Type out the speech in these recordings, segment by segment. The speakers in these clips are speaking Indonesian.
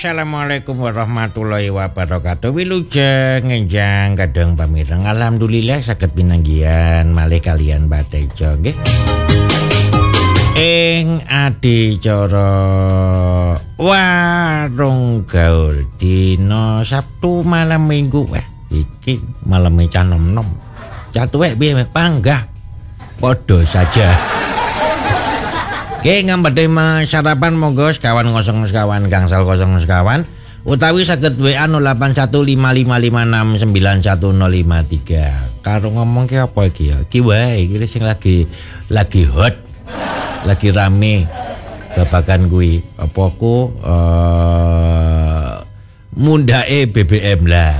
Assalamualaikum warahmatullahi wabarakatuh. Wilujeng ngenjang kadang pamireng. Alhamdulillah saged pinanggihan malih kalian Batejo nggih. Ing adicara warung gaul dina Sabtu malam Minggu. Iki malam cah nom-nom. Cah tuwek piye panggah. Padha saja. Oke, ngambadhe sarapan monggo sekawan 0 sekawan gangsal 0 sekawan utawi saged WA 0815569153. Karo ngomong ki apa iki ya? Iki wae iki sing lagi hot. Lagi rame babakan kuwi. Apa ku mundake BBM lah.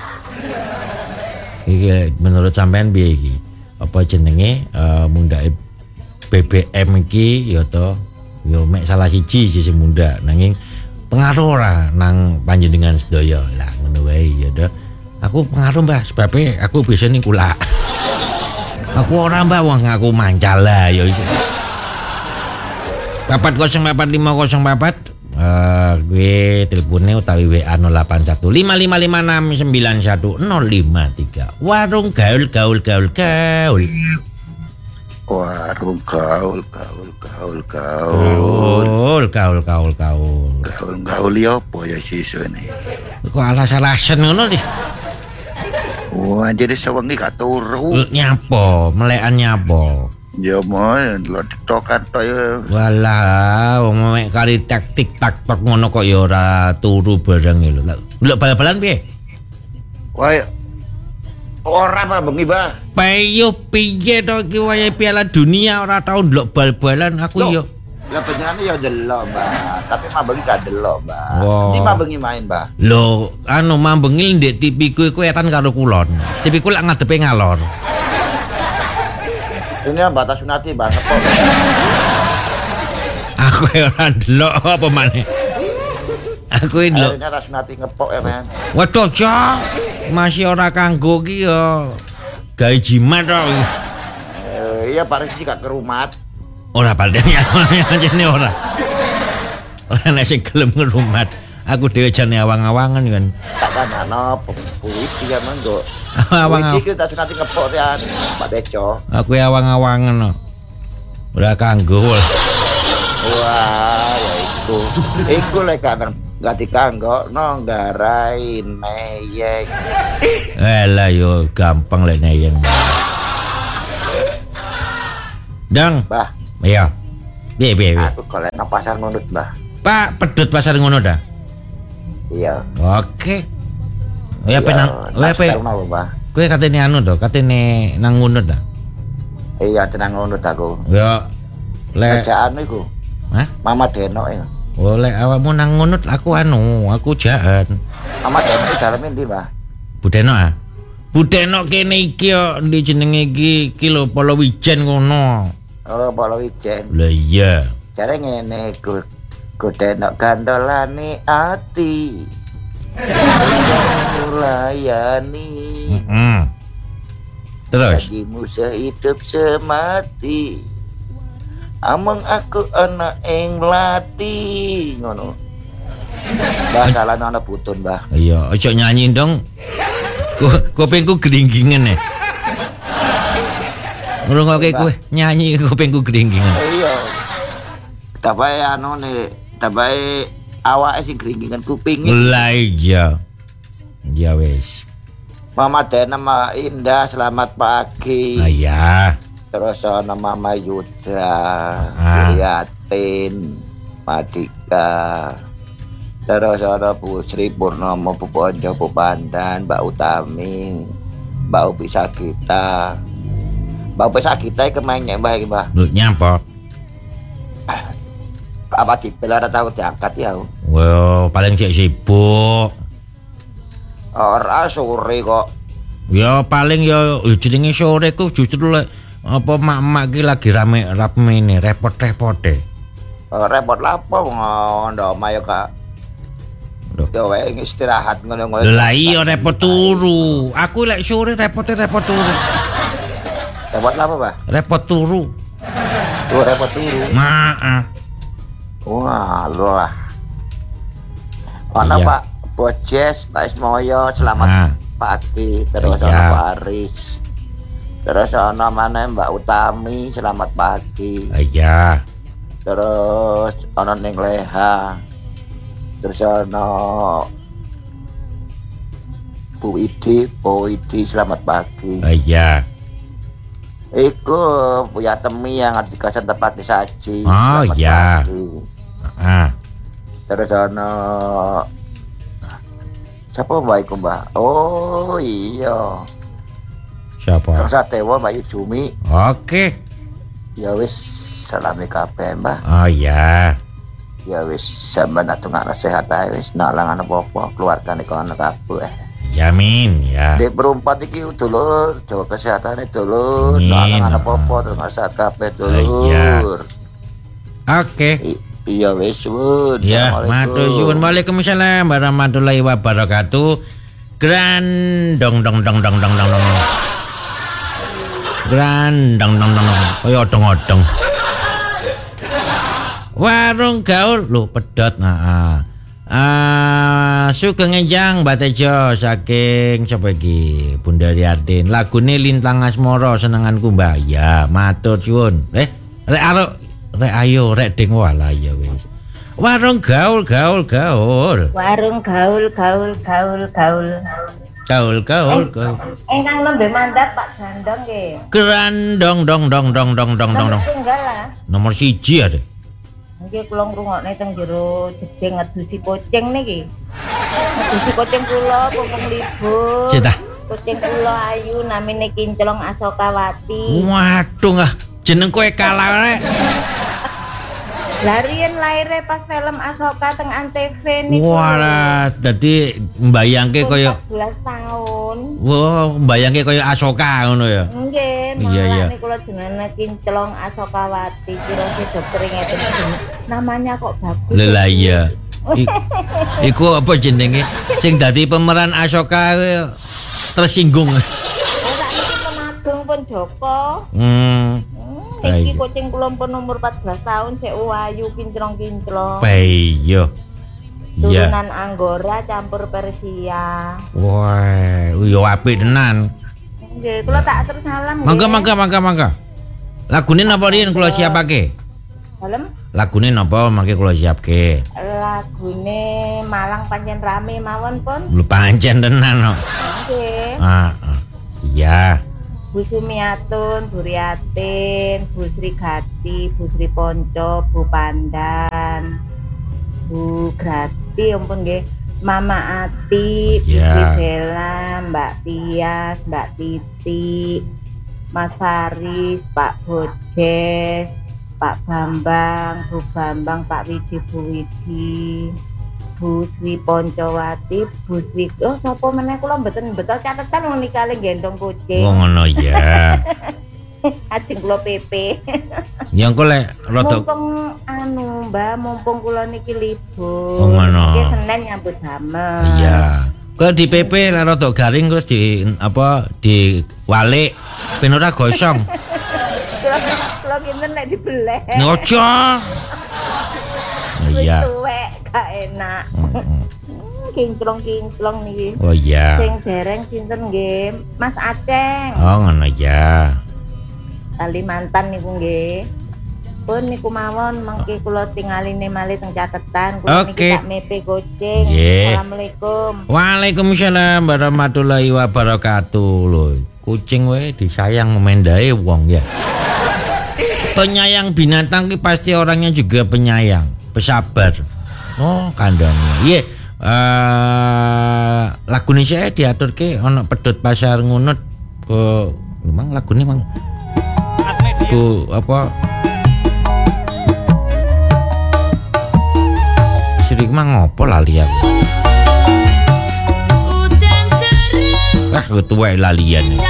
Iki menurut sampean piye iki? Apa jenenge mundake BBM iki ya to yo mek salah siji sing munda nanging pengaruh ora nang panjenengan sedaya lah ngono wae ya to. Aku pengaruh Mbah sebab aku biasa ning kulak. Aku ora Mbah wong aku mancal lah ya iso. 4044504 gue telepone utawi WA 081555691053. Warung gaul. Warung gaul ya apa ya sisune? Kok alas-alasan ngono sih? Wah, jadi sewengi gak turu. Nyapa, melekan nyapa? Ya mau delok TikTokan to ya. Walah, wong mek kari tik-tak tok ngono kok ya ora turu bareng lho. Delok bal-balan piye? Wah, ora apa bengi, Bah? Payo piye to iki wayahe Piala Dunia ora tau ndelok bal-balan aku yo. Lah panjenengane yo delok, Mbah. Tapi mabengi gak delok, Mbah. Wow. Iki mabengi main, Mbah. Lho, mabengi ndek TV-ku iku etan karo kulon. TV-ku lak ngadepe ngalor. Ini batas sunati, Mbah. Kepok. Aku ora ndelok apa maneh. Aku ndelok. Ini batas sunati ngepok ya, men. Waduh, Cok. Masih ora kanggo ki yo. Gawe jimat to. Iya, Pak Resi gak kerumat. Ora padha ya, jane ora. Ora nek sing gelem ngerumat. Aku dhewe jane awang-awangan kan. Tak kanano puisi ya monggo. Awang. Iki kita sunati ngepok ya, Pak Deco. Aku awang-awangan no. Ora kanggo. Wah, ya iku. Iku lek gak dikanggo no garai neyeng. Lah yo gampang lek neyeng. Dang. Bah. Iya. Piye. Aku golek nang pasar ngunut, Mbah. Pak, pedhot pasar ngono dah. Iya. Oke. Ya penang. Mbah. Kowe katene anu to, katene nang ngunut dah. Iya, tenang ngunut aku. Ya. Lek kerjaan iku. Hah? Mama Denok ya. Oleh awakmu nang ngunut aku jahat. Mama Denok daleme ndi, Mbah? Budeno ah. Budeno kene iki yo ndi jenenge iki lho Polowijen ngono. Oh, Polowijen. Lah iya. Jare ngene iku. Denok gandolane ati. Layani. Terus bagimu sehidup semati. Amang aku anak ing melati ngono. Mbah salah ana putun, Mbah. Iya, aja nyanyi dong. Kupingku gringgingan ngrungokke kowe nyanyi kupingku gringgingan. Iya. Tabae anone, tabae awake sing gringgingan kuping. Lah iya. Ya wis. Mama Dena Indah selamat pagi. Ah ya. Terus ana Mama Yuda, Yatin, Madika. Terus ada Bu Sri Purnomo, Bu Bonjo, Bu Pandan, Mbak Utami, Mbak Upi Sagita. Mbak Upi Sagita kemana Mbak iki, Mbak? Lu nyapa? Apa sih ora tau diangkat ya? Wah, paling sibuk. Ora sore kok. Ya paling ya jenenge sore ku justru apa mak-mak ki lagi rame ini repot-repote. Repot lapo ngono mayo Kak. Yo wae istirahat ngono-ngono. Lah iya repot turu. Aku lek sore repot turu. Repot apa, Pak? Repot turu. Repot turu. Maaf. Wah, lah. Ono Iya. Pak Bojes, Pak Ismoyo, selamat Ah. pagi. Terus Iya. ono Pak Aris. Terus ono mana Mbak Utami, selamat pagi. Iya. Terus ono Ning Leha. Terus ono Bu Widi, selamat pagi. Iya. Iku Buya Temi yang di kawasan Tepati Saji. Oh, selamat iya. pagi. Ah. Terus ono siapa Mbak iku Mbak? Oh iya. Siapa? Kang Satewa Mbak Jumi. Oke. Ya wis salami kabeh Mbak. Oh iya. Ya wis sampeyan tak dongakno sehat ae wis nalang apa-apa keluargane kono kabeh. Yamin ya. Dek berempat iki dulur, jaga kesehatan dulur, Amin. nalang apa-apa dongak sehat kabeh Iya. dulur. Oke. Iya wis suwun. Ya, matur suwun. Waalaikumsalam warahmatullahi wabarakatuh. Grandong dong dong dong dong dong dong. Grandong dong dong dong. Kaya odong-odong. Warung gaul lho pedot. Nah. Sugeng enjang Mbak Tejo saking sapa iki? Bunda Riyadin. Lagune Lintang Asmara senenganku Mbak. Ya, matur suwun. Rek ayo rek ding wala ya wis. Warung gaul. Warung gaul. Gaul. Engkang nembe mandat Pak Gandong nggih. Grandong dong. Tunggal lah. Nomor 1 ada. Nggih kula ngrungokne teng jero jeding ngedusi kucing niki. Ngedusi kucing kula mumpung libur. Cita. Kucing kula ayu namine Kinclong Asokawati. Waduh jeneng kowe kalah rek. Larian laire pas film Asoka teng Antv niku. Walah, dadi mbayangke kaya 14 tahun. wah, mbayangke kaya Asoka ngono ya. Nggih, Iya, iya. malah kula jenenge Kinclong Asokawati. Kira dokter ngeten namanya kok bagus. Lah iya. Iku apa jenenge sing dadi pemeran Asoka tersinggung. Ora niki penagung pun Joko. Baik. Iki kucing kula pun umur 14 tahun sik ayu kinclong-kinclong. Iya. Iya. Turunan Anggora campur Persia. Wah, yo apik tenan. Nggih, kula tak terus salam. Mangga. Lagune napa riyen kula siapake? Dalem Lagune napa mangke kula siapke? lagune Malang pancen rame mawon pun. Lu pancen tenan kok. Nggih. Iya. Bu Sumiatun, Bu Riatin, Bu Sri Gati, Bu Sri Ponco, Bu Pandan, Bu Grati, ampun nggih. Mama Ati, Bu Ya. Sri Bella, Mbak Tias, Mbak Titi, Mas Faris, Pak Bojes, Pak Bambang, Bu Bambang, Pak Widi, Bu Widi, Bu Sri Poncowati, Bu Sri sapa meneh kula mboten betul catetan wong nikale gendong kucing. Oh ngono ya. Ajeng kula PP. Ya engko lek rada Mumpung Mbak, mumpung kula niki libur. Oh, ngono. Niki Senin nyambut damel. iya. Kalau di PP lek rada garing terus di diwalik ben ora gosong. Kula kinten nek dibeleh. Ngojo. Iya. Tuwek gak enak. Kinclong-kinclong niki. Oh iya. Sing dereng sinten nggih? Mas Aceng. Oh ngono ya. Kalimantan niku nggih. Pun niku mawon mengki kula tingaline malih teng catetan kula Oke. niki tak mepe kucing. Nggih. Assalamualaikum. Waalaikumsalam warahmatullahi wabarakatuh. Lho, kucing wae disayang memendahe wong ya. Penyayang binatang ki pasti orangnya juga penyayang, pesabar. Oh, kandangnya. Iya. Lagune saya diaturke ana pedhot pasar ngunut ke memang lagune mang ku apa Sirik mang ngopo lali aku. Gue tuwek lalian.